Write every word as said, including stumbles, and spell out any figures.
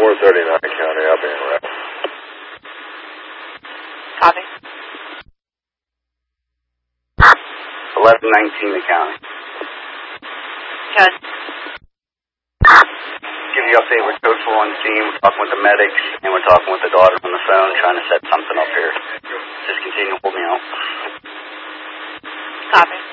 four thirty-nine County, I'll be in route. Copy. eleven nineteen the county. Good. Give you an update with Code four on the scene. We're talking with the medics, and we're talking with the daughter on the phone, trying to set something up here. Just continue to hold me out. Copy.